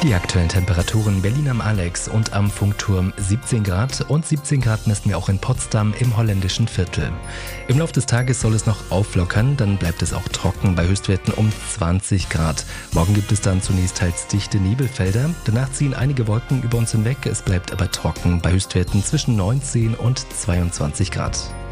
Die aktuellen Temperaturen: Berlin am Alex und am Funkturm 17 Grad und 17 Grad messen wir auch in Potsdam im holländischen Viertel. Im Laufe des Tages soll es noch auflockern, dann bleibt es auch trocken bei Höchstwerten um 20 Grad. Morgen gibt es dann zunächst teils dichte Nebelfelder, danach ziehen einige Wolken über uns hinweg, es bleibt aber trocken bei Höchstwerten zwischen 19 und 22 Grad.